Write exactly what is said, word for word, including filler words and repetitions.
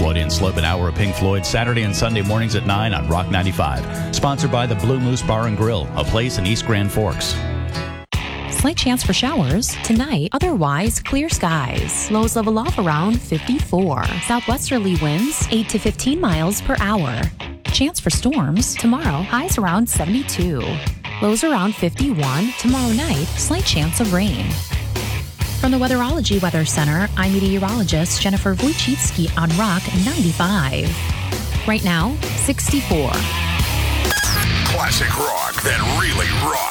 Freudian Slope, an hour of Pink Floyd, Saturday and Sunday mornings at nine on Rock ninety-five. Sponsored by the Blue Moose Bar and Grill, a place in East Grand Forks. Slight chance for showers tonight, otherwise clear skies. Lows level off around fifty-four. Southwesterly winds eight to fifteen miles per hour. Chance for storms tomorrow, highs around seventy-two. Lows around fifty-one. Tomorrow night, slight chance of rain. From the Weatherology Weather Center, I'm meteorologist Jennifer Wojcicki on Rock ninety-five. Right now, sixty-four. Classic rock that really rocks.